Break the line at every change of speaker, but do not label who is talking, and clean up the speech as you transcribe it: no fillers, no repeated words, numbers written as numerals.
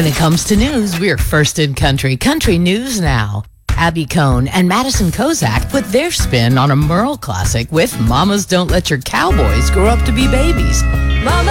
When it comes to news, we're first in country. Country News Now. Abby Cohn and Madison Kozak put their spin on a Merle classic with Mamas Don't Let Your Cowboys Grow Up to Be Babies. Mama